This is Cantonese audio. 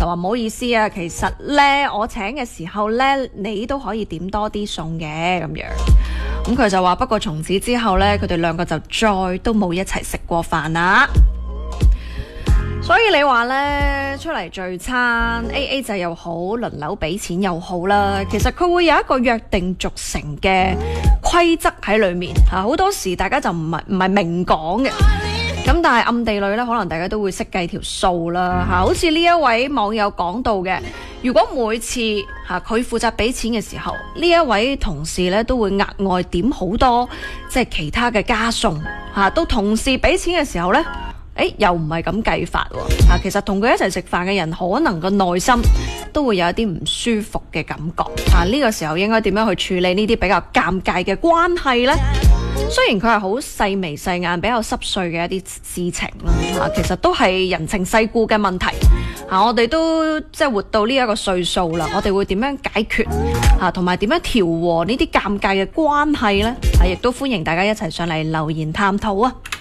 話唔好意思啊，其實呢，我請嘅時候呢，你都可以點多啲餸嘅咁樣。咁佢就話不過從此之後呢，佢哋兩個就再都冇一齊食過飯啦。所以你話呢，出嚟聚餐 AA 制又好，輪流俾錢又好啦，其實佢會有一個約定俗成嘅規則喺裏面吓，好多時大家就唔係明講嘅，咁但係暗地裏呢，可能大家都會識計條數啦吓。好似呢一位網友講到嘅，如果每次吓佢負責俾錢嘅時候，呢一位同事呢都會額外點好多即係其他嘅加餸吓，到同事俾錢嘅時候呢，又唔係咁計法喎。其實同佢一齊食飯嘅人，可能個內心都會有一啲唔舒服嘅感覺。呢個時候應該點樣去處理呢啲比較尷尬嘅關係呢？雖然佢係好細眉細眼、比較濕碎嘅一啲事情啦，其實都係人情世故嘅問題。我哋都即係活到呢一個歲數啦，我哋會點樣解決同埋點樣調和呢啲尷尬嘅關係呢？亦都歡迎大家一齊上嚟留言探討啊！